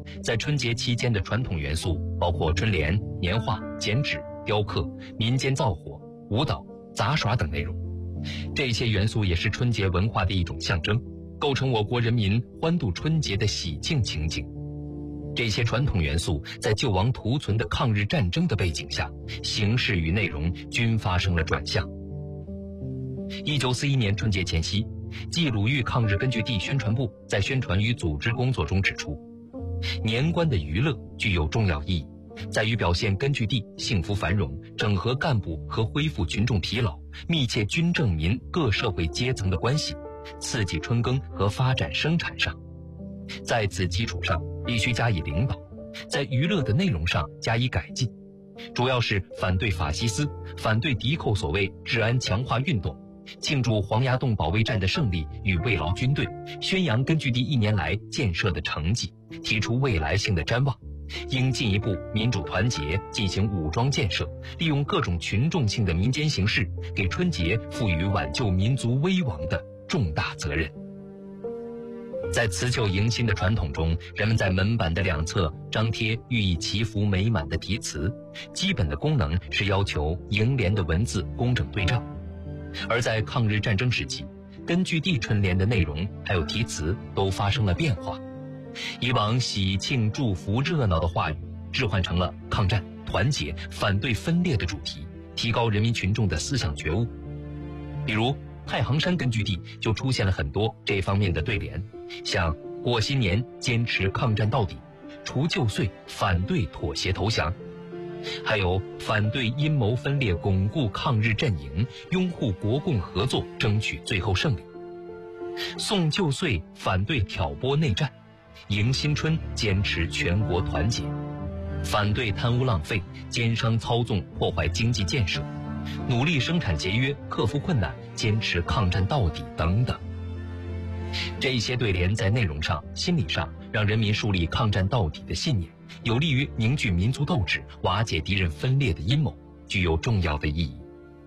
在春节期间的传统元素包括春联、年画、剪纸、雕刻、民间灶火、舞蹈、杂耍等内容。这些元素也是春节文化的一种象征，构成我国人民欢度春节的喜庆情景。这些传统元素在救亡图存的抗日战争的背景下，形式与内容均发生了转向。1941年春节前夕，冀鲁豫抗日根据地宣传部在宣传与组织工作中指出，年关的娱乐具有重要意义，在于表现根据地幸福繁荣、整合干部和恢复群众疲劳、密切军政民各社会阶层的关系，刺激春耕和发展生产上。在此基础上，必须加以领导，在娱乐的内容上加以改进，主要是反对法西斯，反对敌寇所谓治安强化运动，庆祝黄崖洞保卫战的胜利与慰劳军队，宣扬根据地1年来建设的成绩，提出未来性的瞻望，应进一步民主团结，进行武装建设，利用各种群众性的民间形式，给春节赋予挽救民族危亡的重大责任。在辞旧迎新的传统中，人们在门板的两侧张贴寓意祈福美满的题词，基本的功能是要求楹联的文字工整对仗。而在抗日战争时期，根据地春联的内容还有题词都发生了变化，以往喜庆祝福热闹的话语置换成了抗战、团结、反对分裂的主题，提高人民群众的思想觉悟。比如太行山根据地就出现了很多这方面的对联，像过新年坚持抗战到底，除旧岁反对妥协投降，还有反对阴谋分裂巩固抗日阵营，拥护国共合作争取最后胜利，送旧岁反对挑拨内战，迎新春坚持全国团结，反对贪污浪费、奸商操纵破坏经济建设，努力生产节约，克服困难，坚持抗战到底等等。这些对联在内容上、心理上让人民树立抗战到底的信念，有利于凝聚民族斗志，瓦解敌人分裂的阴谋，具有重要的意义。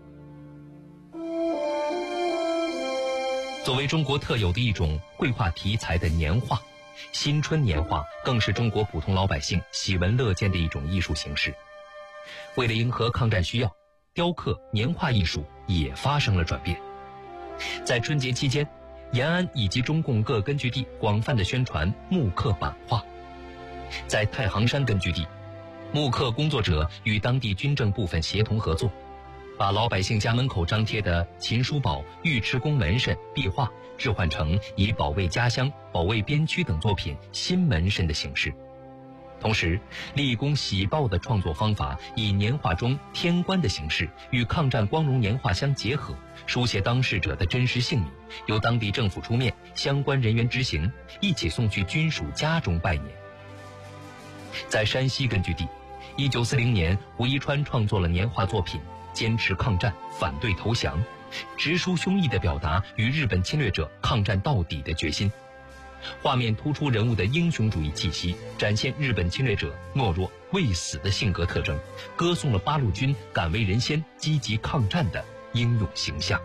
作为中国特有的一种绘画题材的年画，新春年画更是中国普通老百姓喜闻乐见的一种艺术形式。为了迎合抗战需要，雕刻、年画艺术也发生了转变。在春节期间，延安以及中共各根据地广泛的宣传木刻版画。在太行山根据地，木刻工作者与当地军政部分协同合作，把老百姓家门口张贴的秦叔宝、尉迟恭门神、壁画置换成以保卫家乡、保卫边区等作品新门神的形式。同时，立功喜报的创作方法以年画中天官的形式与抗战光荣年画相结合，书写当事者的真实姓名，由当地政府出面，相关人员执行，一起送去军属家中拜年。在山西根据地，1940年胡一川创作了年画作品《坚持抗战，反对投降》，直抒胸臆地表达与日本侵略者抗战到底的决心。画面突出人物的英雄主义气息，展现日本侵略者懦弱未死的性格特征，歌颂了八路军敢为人先、积极抗战的英勇形象。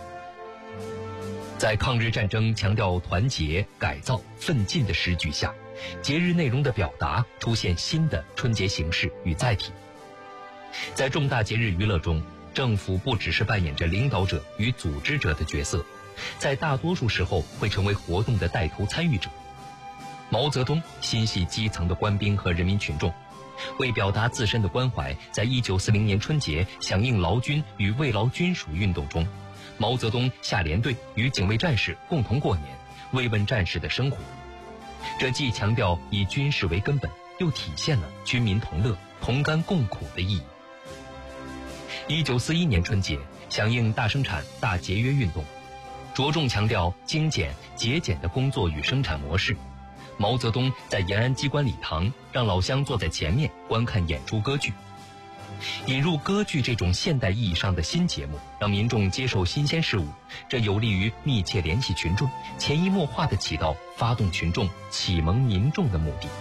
在抗日战争强调团结、改造、奋进的时局下，节日内容的表达出现新的春节形式与载体。在重大节日娱乐中，政府不只是扮演着领导者与组织者的角色，在大多数时候会成为活动的带头参与者。毛泽东心系基层的官兵和人民群众，为表达自身的关怀，在1940年春节响应劳军与慰劳军属运动中，毛泽东下连队与警卫战士共同过年，慰问战士的生活。这既强调以军事为根本，又体现了军民同乐、同甘共苦的意义。1941年春节响应大生产、大节约运动，着重强调精简、节俭的工作与生产模式。毛泽东在延安机关礼堂让老乡坐在前面观看演出歌剧。引入歌剧这种现代意义上的新节目，让民众接受新鲜事物，这有利于密切联系群众，潜移默化地起到发动群众、启蒙民众的目的。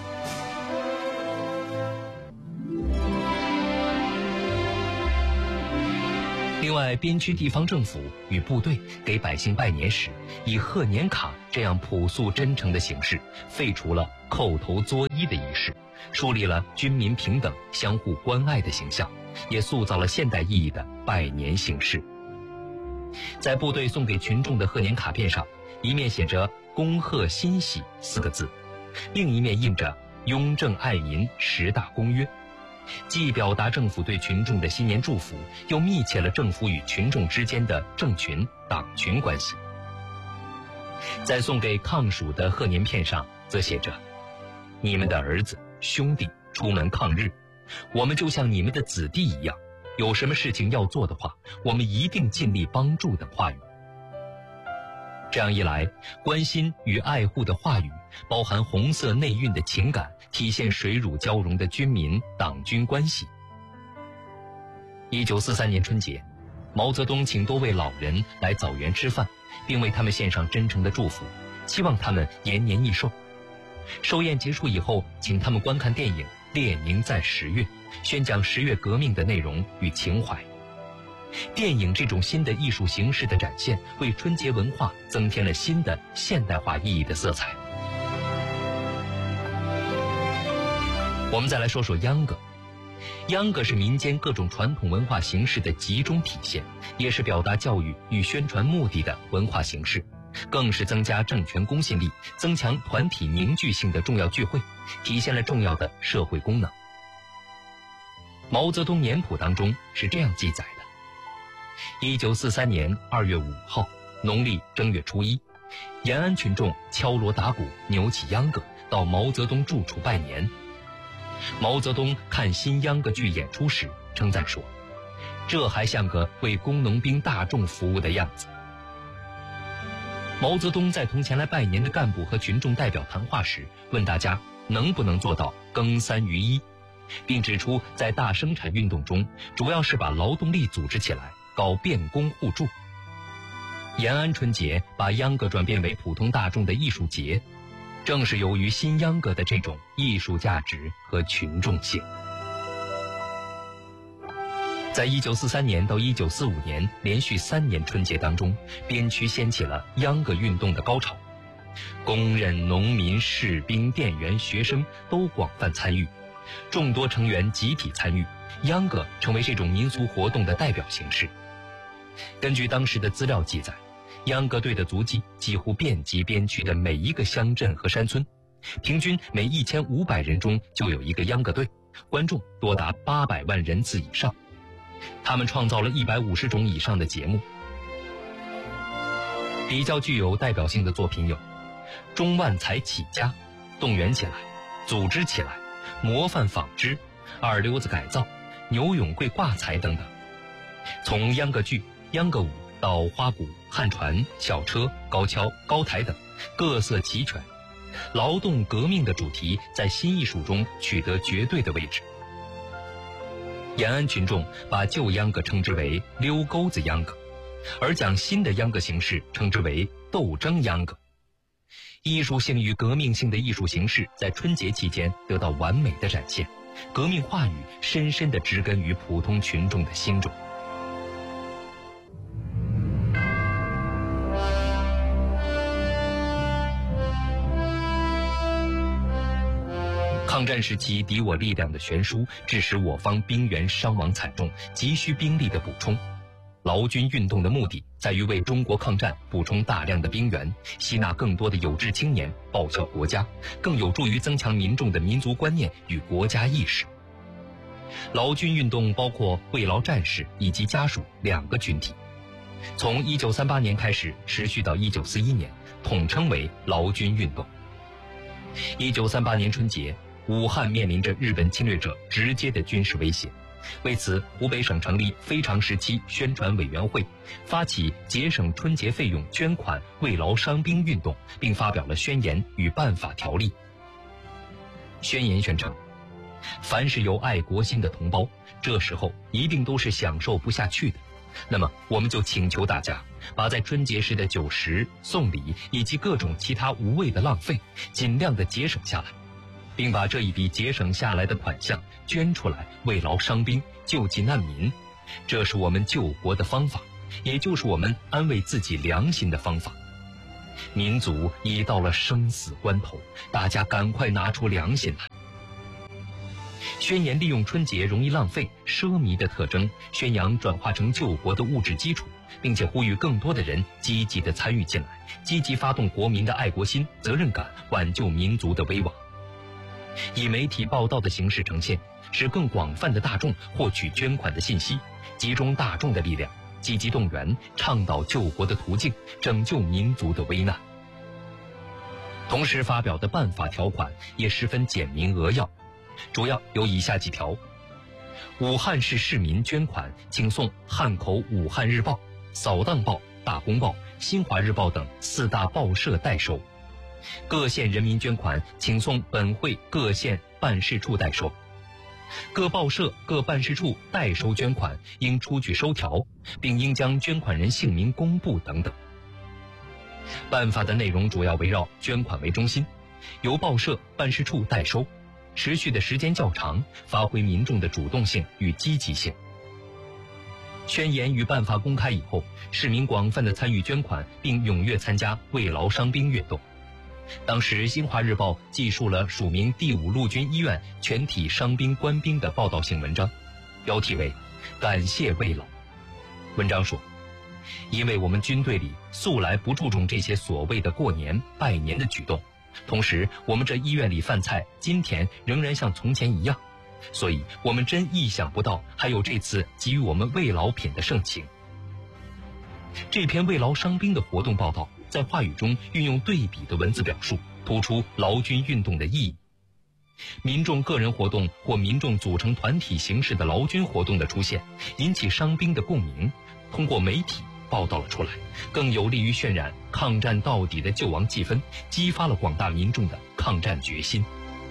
另外，边区地方政府与部队给百姓拜年时，以贺年卡这样朴素真诚的形式，废除了叩头作揖的仪式，树立了军民平等、相互关爱的形象，也塑造了现代意义的拜年形式。在部队送给群众的贺年卡片上，一面写着“恭贺新喜”4个字，另一面印着“雍正爱民10大公约”，既表达政府对群众的新年祝福，又密切了政府与群众之间的政群、党群关系。在送给抗蜀的贺年片上，则写着：“你们的儿子、兄弟出门抗日，我们就像你们的子弟一样，有什么事情要做的话，我们一定尽力帮助”等话语。这样一来，关心与爱护的话语，包含红色内蕴的情感，体现水乳交融的军民党军关系。1943年春节，毛泽东请多位老人来枣园吃饭，并为他们献上真诚的祝福，期望他们延年益寿。寿宴结束以后，请他们观看电影《列宁在10月》，宣讲10月革命的内容与情怀。电影这种新的艺术形式的展现，为春节文化增添了新的现代化意义的色彩。我们再来说说秧歌。秧歌是民间各种传统文化形式的集中体现，也是表达教育与宣传目的的文化形式，更是增加政权公信力、增强团体凝聚性的重要聚会，体现了重要的社会功能。毛泽东年谱当中是这样记载的：1943年2月5号，农历正月初1，延安群众敲锣打鼓，扭起秧歌，到毛泽东住处拜年。毛泽东看新秧歌剧演出时称赞说：“这还像个为工农兵大众服务的样子。”毛泽东在同前来拜年的干部和群众代表谈话时，问大家能不能做到耕3于1，并指出在大生产运动中，主要是把劳动力组织起来，搞变工互助。延安春节把秧歌转变为普通大众的艺术节，正是由于新秧歌的这种艺术价值和群众性。在1943年到1945年连续3年春节当中，边区掀起了秧歌运动的高潮，工人、农民、士兵、店员、学生都广泛参与，众多成员集体参与，秧歌成为这种民俗活动的代表形式。根据当时的资料记载，秧歌队的足迹几乎遍及边区的每一个乡镇和山村，平均每1500人中就有一个秧歌队，观众多达800万人次以上。他们创造了150种以上的节目。比较具有代表性的作品有《钟万才起家》、《动员起来》、《组织起来》、《模范纺织》、《二流子改造》、《牛永贵挂彩》等等。从秧歌剧、秧歌舞到花鼓、汉船、小车、高跷、高台等，各色齐全。劳动革命的主题在新艺术中取得绝对的位置。延安群众把旧秧歌称之为溜沟子秧歌，而将新的秧歌形式称之为斗争秧歌。艺术性与革命性的艺术形式在春节期间得到完美的展现，革命话语深深地植根于普通群众的心中。抗战时期敌我力量的悬殊，致使我方兵员伤亡惨重，急需兵力的补充。劳军运动的目的在于为中国抗战补充大量的兵源，吸纳更多的有志青年，报效国家，更有助于增强民众的民族观念与国家意识。劳军运动包括慰劳战士以及家属2个群体，从1938年开始持续到1941年，统称为劳军运动。1938年春节，武汉面临着日本侵略者直接的军事威胁，为此湖北省成立非常时期宣传委员会，发起节省春节费用捐款慰劳伤兵运动，并发表了宣言与办法条例。宣言宣称，凡是有爱国心的同胞，这时候一定都是享受不下去的，那么我们就请求大家把在春节时的酒食、送礼以及各种其他无谓的浪费尽量的节省下来，并把这一笔节省下来的款项捐出来慰劳伤兵、救济难民， 这是我们救国的方法，也就是我们安慰自己良心的方法。民族已到了生死关头，大家赶快拿出良心来。宣言利用春节容易浪费、奢靡的特征，宣扬转化成救国的物质基础，并且呼吁更多的人积极地参与进来，积极发动国民的爱国心、责任感，挽救民族的危亡。以媒体报道的形式呈现，使更广泛的大众获取捐款的信息，集中大众的力量，积极动员，倡导救国的途径，拯救民族的危难。同时发表的办法条款也十分简明扼要，主要有以下几条：武汉市市民捐款请送汉口武汉日报、扫荡报、大公报、新华日报等4大报社代收；各县人民捐款请送本会各县办事处代收；各报社、各办事处代收捐款应出具收条，并应将捐款人姓名公布等等。办法的内容主要围绕捐款为中心，由报社、办事处代收，持续的时间较长，发挥民众的主动性与积极性。宣言与办法公开以后，市民广泛的参与捐款，并踊跃参加慰劳伤兵运动。当时新华日报记述了署名第5陆军医院全体伤兵官兵的报道性文章，标题为感谢慰劳。文章说，因为我们军队里素来不注重这些所谓的过年拜年的举动，同时我们这医院里饭菜今天仍然像从前一样，所以我们真意想不到还有这次给予我们慰劳品的盛情。这篇慰劳伤兵的活动报道在话语中运用对比的文字表述，突出劳军运动的意义。民众个人活动或民众组成团体形式的劳军活动的出现，引起伤兵的共鸣，通过媒体报道了出来，更有利于渲染抗战到底的救亡气氛，激发了广大民众的抗战决心。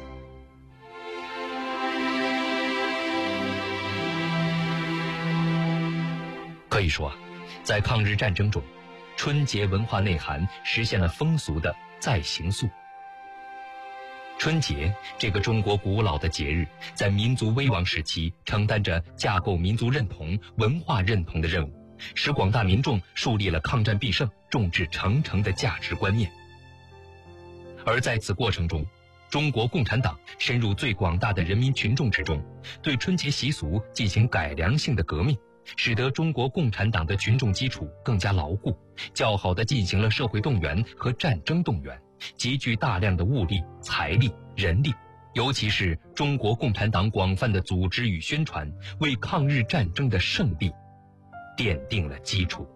可以说在抗日战争中，春节文化内涵实现了风俗的再形塑。春节这个中国古老的节日，在民族危亡时期承担着架构民族认同、文化认同的任务，使广大民众树立了抗战必胜、众志成城的价值观念。而在此过程中，中国共产党深入最广大的人民群众之中，对春节习俗进行改良性的革命，使得中国共产党的群众基础更加牢固，较好地进行了社会动员和战争动员，集聚大量的物力、财力、人力，尤其是中国共产党广泛的组织与宣传，为抗日战争的胜利奠定了基础。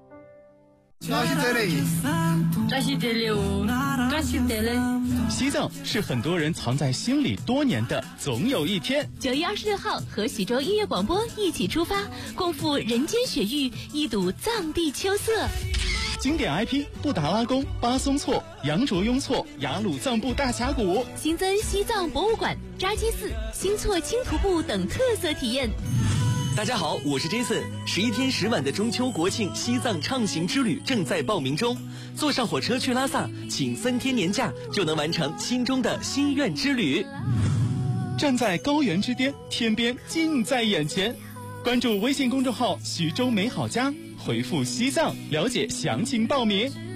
西藏是很多人藏在心里多年的总有一天。 9月26号和徐州音乐广播一起出发，共赴人间雪域，一睹藏地秋色。 经典 IP 布达拉宫、巴松措、羊卓雍措、雅鲁藏布大峡谷， 新增西藏博物馆、扎基寺、新措轻徒步等特色体验。 大家好，我是 Jason。11天10晚的中秋国庆西藏畅行之旅正在报名中，坐上火车去拉萨，请3天年假就能完成心中的心愿之旅。 站在高原之巅，天边近在眼前。关注微信公众号徐州美好家，回复西藏了解详情报名。